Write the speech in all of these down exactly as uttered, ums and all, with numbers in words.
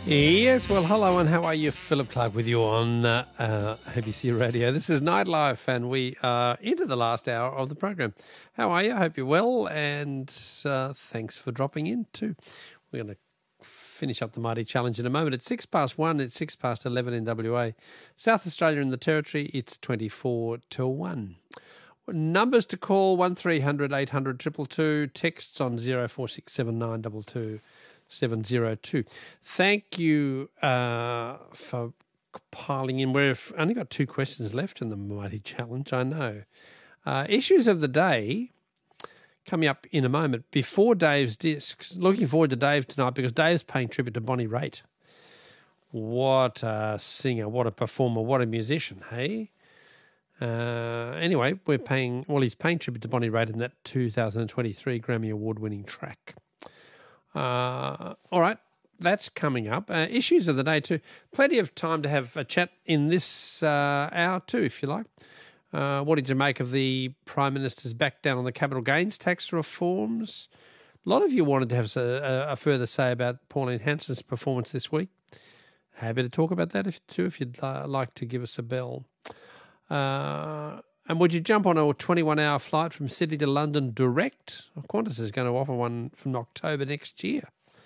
Yes, well, hello and how are you? Philip Clark with you on uh, uh, A B C Radio. This is Nightlife and we are into the last hour of the program. How are you? I hope you're well and uh, thanks for dropping in too. We're going to finish up the Mighty Challenge in a moment. It's six past one, it's six past eleven in W A. South Australia and the Territory, it's twenty-four to one. Numbers to call, one three hundred eight hundred two two two, texts on zero four six seven nine two two seven zero two. Thank you uh, for piling in. We've only got two questions left in the Mighty Challenge, I know. Uh, issues of the day coming up in a moment. Before Dave's discs, looking forward to Dave tonight because Dave's paying tribute to Bonnie Raitt. What a singer, what a performer, what a musician, hey? Uh, anyway, we're paying, well, he's paying tribute to Bonnie Raitt in that two thousand twenty-three Grammy Award-winning track. Uh, all right, that's coming up. Uh, issues of the day too. Plenty of time to have a chat in this uh, hour too, if you like. Uh, what did you make of the Prime Minister's back down on the capital gains tax reforms? A lot of you wanted to have a, a further say about Pauline Hanson's performance this week. Happy to talk about that if, too, if you'd uh, like to give us a bell. Uh, and would you jump on a twenty-one hour flight from Sydney to London direct? Qantas is going to offer one from October next year.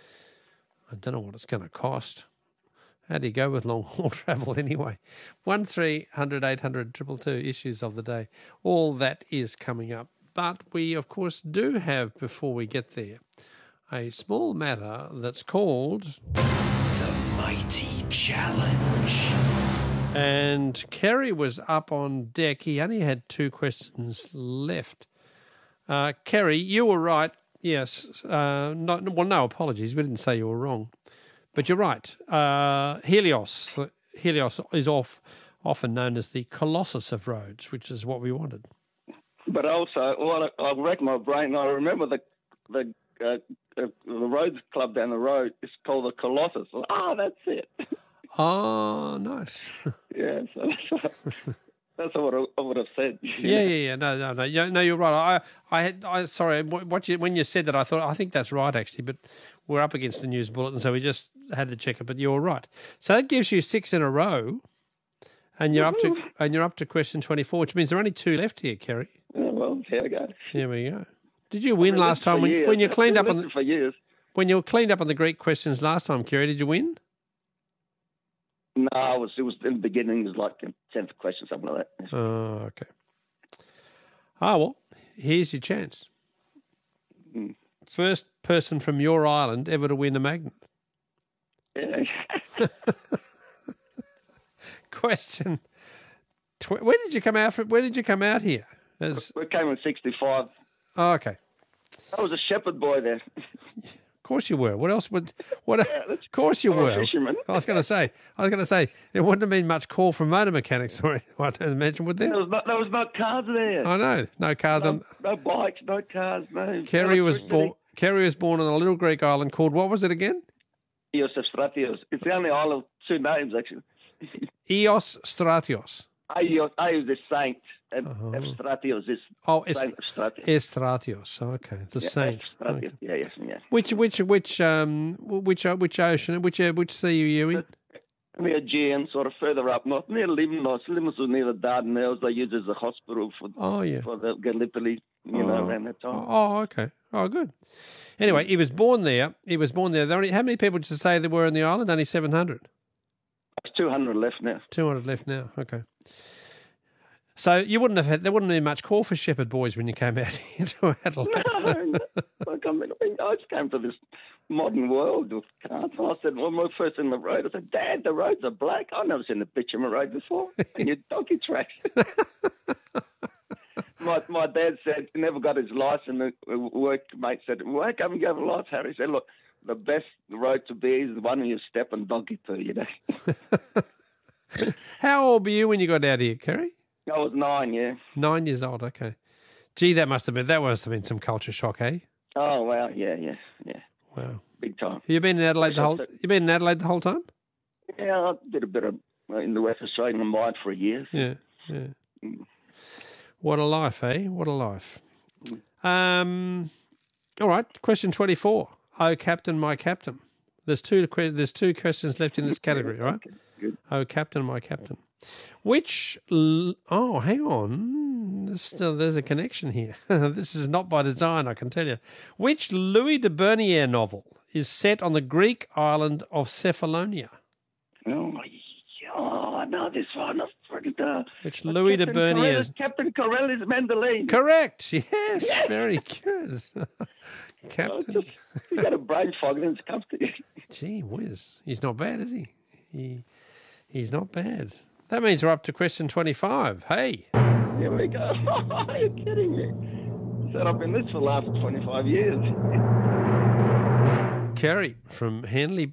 I don't know what it's going to cost. How do you go with long-haul travel anyway? one three hundred eight hundred two two two, issues of the day. All that is coming up. But we, of course, do have, before we get there, a small matter that's called... The Mighty Challenge. And Kerry was up on deck. He only had two questions left. Uh, Kerry, you were right. Yes. Uh, not, well, no apologies. We didn't say you were wrong. But you're right. Uh, Helios. Helios is off, often known as the Colossus of roads, which is what we wanted. But also, well, I racked my brain. I remember the the uh, uh, the roads club down the road is called the Colossus. Ah, oh, that's it. Oh, nice. Yeah, so that's, that's what I would have said. Yeah, yeah, yeah. No, no, no. Yeah, no, you're right. I, I had. I sorry. What you when you said that, I thought I think that's right actually. But we're up against the news bulletin, so we just had to check it. But you're right. So that gives you six in a row, and you're Woo-hoo. up to and you're up to question twenty-four, which means there are only two left here, Kerry. Oh, well, here we go. Here we go. Did you win last time when, years. when you cleaned up on the for years? When you cleaned up on the Greek questions last time, Kerry? Did you win? No, it was, it was in the beginning. It was like a tenth question, something like that. Oh, okay. Ah, well, here's your chance. Mm. First person from your island ever to win a magnet. Yeah. Question. Tw- where did you come out from? Where did you come out here? As... We came in sixty-five. Oh, okay. I was a shepherd boy there. Of course you were. What else would? What? Yeah, of course you I'm a were. fisherman. I was going to say. I was going to say there wouldn't have been much call from motor mechanics or anyone to mention, would there? There was no, there was no cars there. I know. No cars no, on. No bikes. No cars. No. Kerry was born. Kerry was born on a little Greek island called, what was it again? Eos Stratios. It's the only island with two names actually. Eos Stratios. Eos, Eos is saint, and Uh-huh. Stratios is Oh, es- saint of Stratios. Estratios. Okay, the Yeah, saint. Stratios. Okay. Yeah, yes, yeah. Which which which um which uh, which ocean which uh, which sea are you in? The Aegean, sort of further up north, near Limnos. Limnos was near the Dardanelles. They used as a hospital for Oh yeah. for the Gallipoli, you know, Oh. around that time. Oh, okay. Oh, good. Anyway, he was born there. He was born there. There only, how many people did you say there were on the island? Only seven hundred. There's two hundred left now. Two hundred left now. Okay. So you wouldn't have had, there wouldn't have been much call for shepherd boys when you came out here to Adelaide. No, no. Like, I, mean, I just came to this modern world with cars. And I said, when we were first in the road, I said, Dad, the roads are black. I've never seen a bitumen road before. And your donkey tracks. my my dad said he never got his license. A workmate said, well, how come you have a license, Harry? He said, look, the best road to be is the one where you step and donkey poo, you know. How old were you when you got out here, Kerry? I was nine, yeah. Nine years old, okay. Gee, that must have been that must have been some culture shock, eh? Oh, wow, yeah, yeah, yeah. Wow. Big time. Have you been in Adelaide the whole you been in Adelaide the whole time? Yeah, I did a bit of uh, in the West Australian mine for a year. Yeah, yeah. Mm. What a life, eh? What a life. Um all right, question twenty four. Oh, Captain, my Captain. There's two que- There's two questions left in this category, all right? Okay, good. Oh, Captain, my Captain. Which... L- oh, hang on. There's, still, there's a connection here. This is not by design, I can tell you. Which Louis de Bernières novel is set on the Greek island of Cephalonia? Oh, oh, I know this one. I forgot the... Which Louis de Captain Bernières... Corellis- Captain Corellis Mandolin. Correct. Yes, very good. Oh, Captain... just, you got a brain fog and it comes to you. Gee whiz. He's not bad, is he? he? He's not bad. That means we're up to question twenty-five. Hey. Here we go. Are you kidding me? Said I've been this for the last twenty-five years. Kerry from Henley